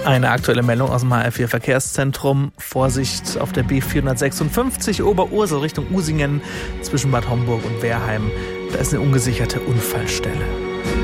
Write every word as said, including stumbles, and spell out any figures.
Eine aktuelle Meldung aus dem H R vier Verkehrszentrum. Vorsicht auf der B vierhundertsechsundfünfzig Oberursel Richtung Usingen zwischen Bad Homburg und Wehrheim. Da ist eine ungesicherte Unfallstelle.